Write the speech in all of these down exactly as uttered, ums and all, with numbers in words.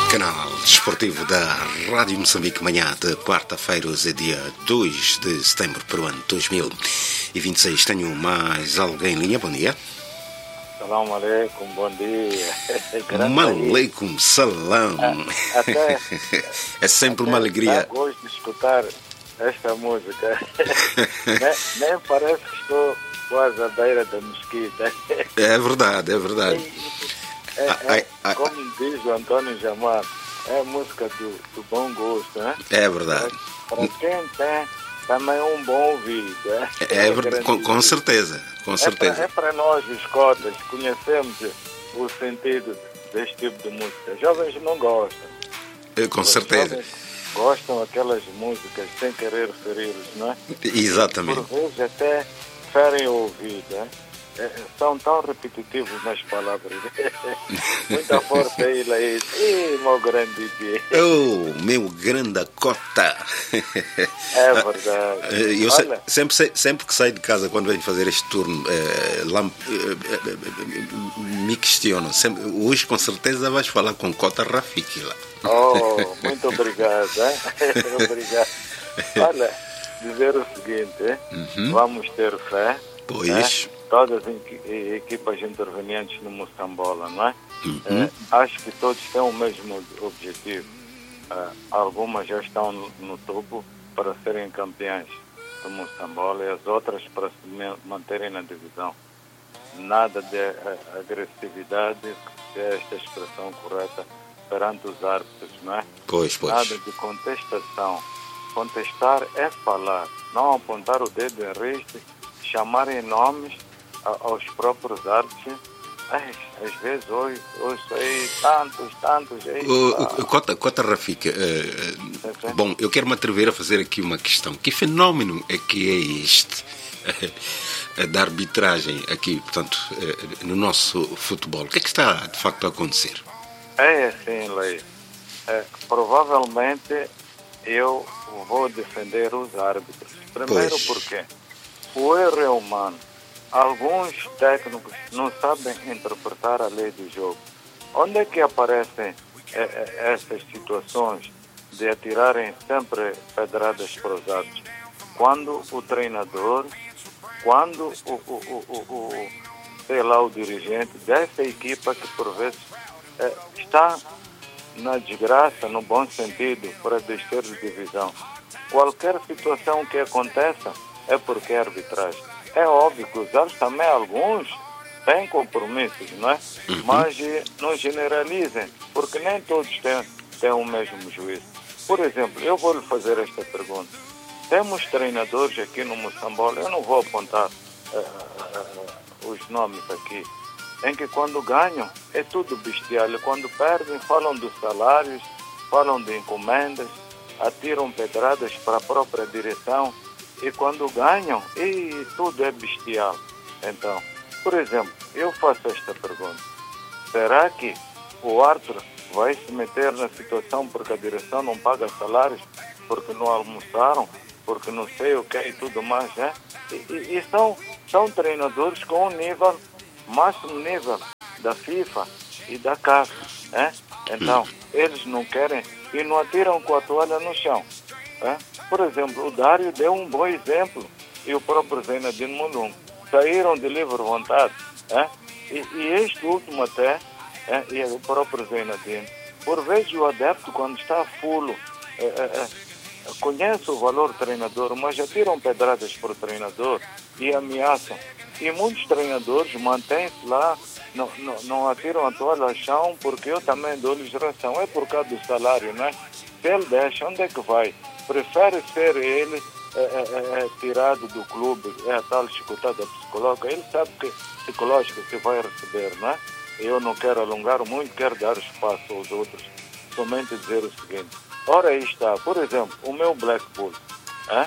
Canal Desportivo da Rádio Moçambique, manhã de quarta-feira, hoje é dia dois de setembro para o ano dois mil e vinte e seis. Tenho mais alguém em linha, bom dia. Salam aleikum, bom dia. Maleikum salam. Até, é sempre até uma alegria. Eu gosto de escutar esta música. nem, nem parece que estou quase à beira da mesquita. É verdade, é verdade. É, é, ai, ai, como diz o Antônio Jamar, é a música do, do bom gosto, né? É verdade. Para quem tem também um bom ouvido. É, é, é verdade, com, com certeza, com certeza. É para nós, os cotas, conhecemos o sentido deste tipo de música. Jovens não gostam. É, com Os certeza. jovens gostam aquelas músicas sem querer ferir-os, não é? Exatamente. Por vezes até ferem o ouvido, é? É, são tão repetitivos nas palavras. Muita força aí, Laís. Ih, meu grande dia. Oh, meu grande cota. É verdade. Eu Olha, se, sempre, sempre que saio de casa, quando venho fazer este turno, eh, lá, eh, me questiono. Sempre, hoje, com certeza, vais falar com Cota Rafiki lá. Oh, muito obrigado. Hein? Obrigado. Olha, dizer o seguinte: uhum. Vamos ter fé. Pois. Né? Todas as equipas intervenientes no Moçambola, não é? Uhum. é? Acho que todos têm o mesmo objetivo. É, algumas já estão no, no topo para serem campeãs do Moçambola e as outras para se manterem na divisão. Nada de é, agressividade, se é esta expressão correta, perante os árbitros, não é? Pois, pois. Nada de contestação. Contestar é falar, não apontar o dedo em riste, chamarem nomes aos próprios árbitros. Ai, às vezes hoje, hoje aí tantos, tantos aí. O, o, Cota, Cota Rafika, uh, uh, bom, eu quero me atrever a fazer aqui uma questão. Que fenómeno é que é este uh, da arbitragem aqui, portanto, uh, no nosso futebol? O que é que está de facto a acontecer? É assim, Lei. É, provavelmente eu vou defender os árbitros. Primeiro Pois. porque o erro é humano. Alguns técnicos não sabem interpretar a lei do jogo. Onde é que aparecem é, é, essas situações de atirarem sempre pedradas para os árbitros? Quando o treinador, quando o, o, o, o, o, sei lá, o dirigente dessa equipa que por vezes é, está na desgraça, no bom sentido, para descer de divisão. Qualquer situação que aconteça é porque é arbitragem. É óbvio que os árbitros também, alguns, têm compromissos, não é? Uhum. Mas não generalizem, porque nem todos têm, têm o mesmo juízo. Por exemplo, eu vou lhe fazer esta pergunta. Temos treinadores aqui no Moçambola, eu não vou apontar uh, uh, os nomes aqui, em que quando ganham é tudo bestial, e quando perdem falam dos salários, falam de encomendas, atiram pedradas para a própria direção. E quando ganham, e tudo é bestial. Então, por exemplo, eu faço esta pergunta. Será que o árbitro vai se meter na situação porque a direção não paga salários, porque não almoçaram, porque não sei o que e tudo mais, né? E, e, e são, são treinadores com um nível, máximo nível da FIFA e da C A F, né? Então, eles não querem e não atiram com a toalha no chão. É? Por exemplo, o Dário deu um bom exemplo e o próprio Zeinadine Mulungu saíram de livre vontade. É? E, e este último até, é? E o próprio Zeinadine, por vezes o adepto quando está fulo é, é, é, conhece o valor do treinador, mas atiram pedradas para o treinador e ameaçam. E muitos treinadores mantêm-se lá, não, não, não atiram a toalha ao chão porque eu também dou-lhes ração. É por causa do salário, não é? Se ele deixa, onde é que vai? Prefere ser ele é, é, é, tirado do clube, é a tal chicotada psicológica. Ele sabe que psicológica que vai receber, não é? Eu não quero alongar muito, quero dar espaço aos outros. Somente dizer o seguinte. Ora, aí está. Por exemplo, o meu Black Bull. É?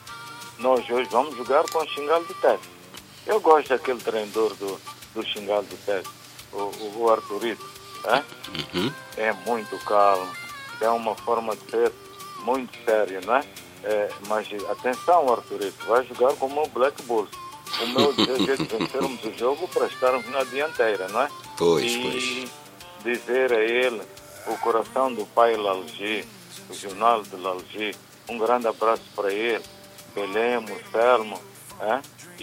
Nós hoje vamos jogar com o Xingal do Teste. Eu gosto daquele treinador do, do Xingal do Teste, o, o, o Arturito. É? Uhum. É muito calmo. É uma forma de ser muito sério, não é? É, mas atenção, Arturito, vai jogar como o Black Bulls. O meu desejo é de vencermos o jogo para estarmos na dianteira, não é? Pois, e pois. dizer a ele o coração do pai Lalgi, o jornal de Lalgi. Um grande abraço para ele, Belém, o Selmo, é?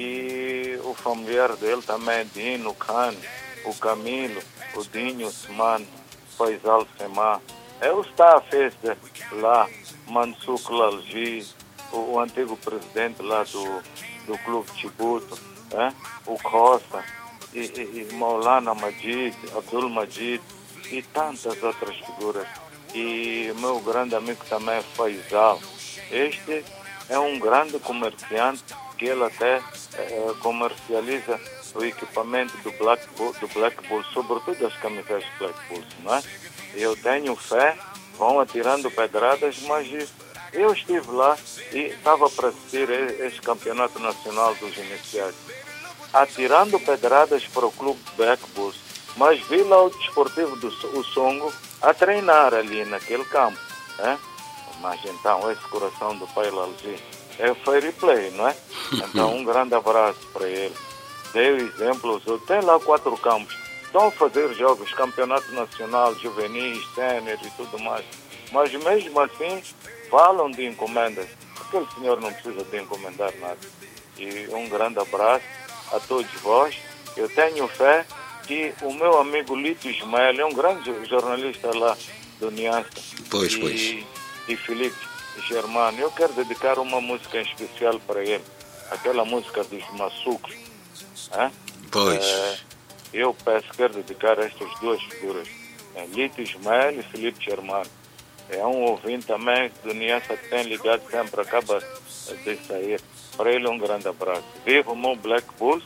E o familiar dele também, Dino, Cani, o Camilo, o Dinho, Osman, Faisal Semá. É o staff este lá, Mansouk Lalgi, o, o antigo presidente lá do, do Clube Chibuto, é? O Costa, e, e, e Maulana Majid, Abdul Majid, e tantas outras figuras. E meu grande amigo também, Faisal. Este é um grande comerciante que ele até eh, comercializa o equipamento do Black Bull, do Black Bull, sobretudo as camisetas Black Bulls, não é? Eu tenho fé, vão atirando pedradas, mas eu estive lá e estava para assistir este campeonato nacional dos iniciados, atirando pedradas para o clube Black Bulls, mas vi lá o desportivo do o Songo a treinar ali naquele campo, é? Mas então, esse coração do pai Lalgi é fair play, não é? Então, um grande abraço para ele. Dei exemplos, tem lá quatro campos, estão a fazer jogos, campeonato nacional, juvenis, sénior e tudo mais. Mas mesmo assim, falam de encomendas. Aquele senhor não precisa de encomendar nada. E um grande abraço a todos vós. Eu tenho fé que o meu amigo Lito Ismael é um grande jornalista lá do Niassa. Pois, e, pois. E Felipe Germano, eu quero dedicar uma música em especial para ele. Aquela música dos Massucos. É? Pois. É, eu peço, quero dedicar a estas duas figuras. É, Lito Ismael e Felipe Germano. É um ouvinte também do Niassa que tem ligado sempre, acaba de sair. Para ele um grande abraço. Viva o meu Black Bulls.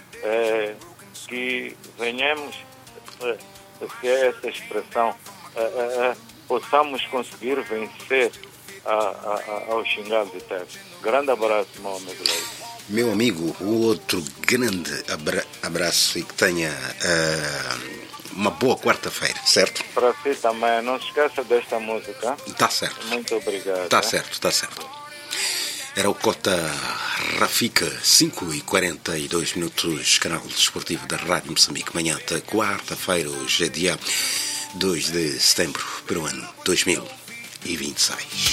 É, que venhamos, é, se é essa expressão, é, é, possamos conseguir vencer a, a, a, ao Xingal de Terra. Grande abraço, meu amigo Leite. Meu amigo, o outro grande abra- abraço e que tenha uh, uma boa quarta-feira, certo? Para si também, não se esqueça desta música. Está certo. Muito obrigado. Está é? certo, está certo. Era o Cota Rafika, cinco e quarenta e dois minutos, canal desportivo da Rádio Moçambique, manhã de quarta-feira, hoje é dia dois de setembro, para o ano dois mil e vinte e seis.